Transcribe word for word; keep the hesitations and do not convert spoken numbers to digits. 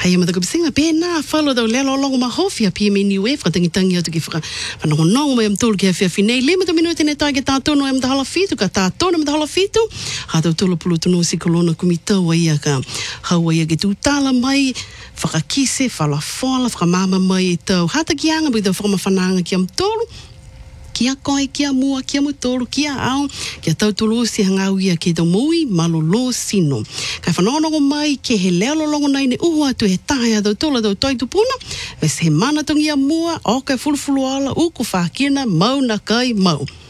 Hai ma ka singa pe na falo do lelo longo ma hofia pi me ni we fra tangi tangi atu ki fra fa no no me am tol ke fa finei le me do minuto ne target ta tono am da hala fitu ka ta tono am da hala fitu ha do tolo pulu tunu si kolona kumita wa ia ka ha wa ia ke tu tala mai whakakise, whalafola, whakamama mai e tau. Hata ki anga bida whakamafananga ki am tolu, kia koe, kia mua, kia mutoro, kia au, kia tau tolo si hangau ia ke tau mui, malolo sino. Kai whanonongo mai, ke he leo longo nei ne uhu atu he tahe a tau tola tau toi tupuna, ves he mana tongi a mua, o kai fulufulu ala, uku whakina, mau na kai mau.